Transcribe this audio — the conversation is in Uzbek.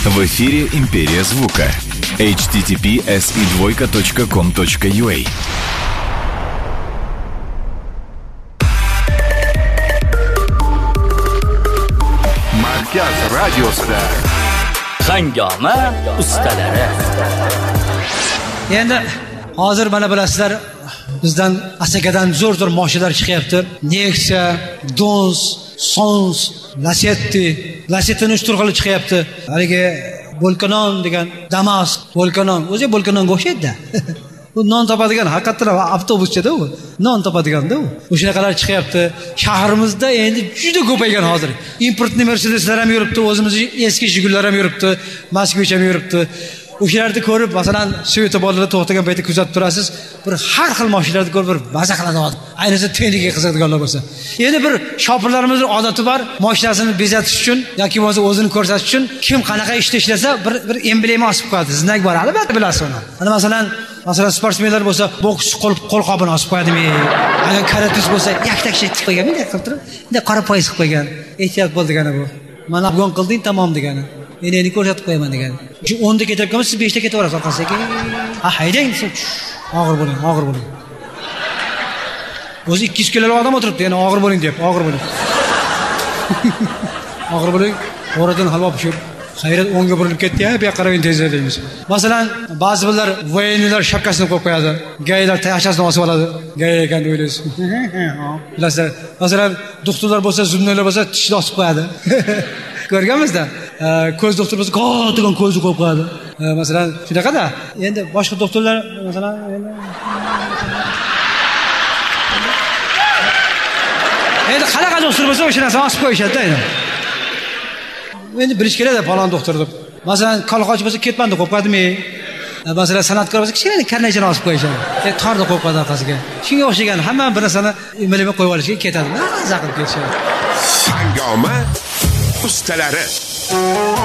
В эфире «Империя звука». https://com.ua. Markaz radiosida Hangoma ustalari. Endi hozir mana bilasizlar, bizdan Asakadan zo'r mashinalar chiqyapti. Nexia, Dons, Sons, Lacetti turg'ili chiqyapti. Haligi Volcanon degan Damas, Volcanon, o'zi Volcanonga o'xshaydi-da. Bu non topadigan, haqiqatan avtobuschada u. Non topadiganda u. O'shanaqalar chiqyapti. Shahrimizda endi juda ko'paygan hozir. Importni Mercedeslar ham yuribdi, o'zimizning eski Jigullar ham yuribdi, Moskvich ham yuribdi. O'shalarni ko'rib, masalan, Sveta bolalar to'xtagan paytda kuzatib turasiz, bir har xil mashinalarni ko'rib bir maza qiladi odam. Ayniqsa texnikaga qiziqadiganlar bo'lsa. Endi bir shopirlarimizning odati bor, mashinasini bezatish uchun yoki bo'lmasa o'zini ko'rsatish uchun kim qanaqa ishda ishlasa bir emblema osib qo'yadi. Znak bor, albatta bilasiz uni. Mana masalan sportsmenlar bo'lsa, boks qo'lqopini osib qo'yadimi? Agar karatist bo'lsa, yaktak-shak qilib qo'ygan, bunday qilib turib, bunday qora poyiz qilib qo'ygan. Ehtiyot bo'l degani bu. Mana bugun qilding, tamom degani. Endi ko'rsatib qo'yaman degan. Shu 10 da ketayotganmiz, siz 5 da ketaverasiz orqasiga. Ha, haydang, og'ir bo'ling. O'zi 200 kilolab odam o'tiribdi, yana og'ir bo'ling deb, og'ir bo'ling. Og'ir bo'ling, oradan halvo pishir. Xayrat 10 ga burilib ketdi-ya, bu yoqqa qarang tezda deymiz. Masalan, ba'zi birlar voyennilar shapkasini qo'yib qo'yadi. Gaylar tayashasini osib oladi. Gay ekan o'ylaysiz. Bilasizlar, masalan, doktorlar bo'lsa, zumnalar bo'lsa, tishni osib qo'yadi. Ko'rganmizda, ko'z doktor bo'lsa, kattagan ko'zni qo'yib qo'yadi. Masalan, shunaqada. Endi boshqa doktorlar, masalan, endi qanaqa doktor bo'lsa, o'sha narsani osib qo'yishadi-da endi. Endi bilish kerak-da, falon doktor deb. Masalan, kolxoch bo'lsa, ketmanda qo'yib qo'yadimi? Masalan, san'atkor bo'lsa, kichkina karnaychani osib qo'yishadi. Torda qo'yib qo'yadi orqasiga. Shunga o'xshagan hamma bir narsani emblema qo'yib olishga ketadi. Maza qilib ketishadi. Hangoma ustalari.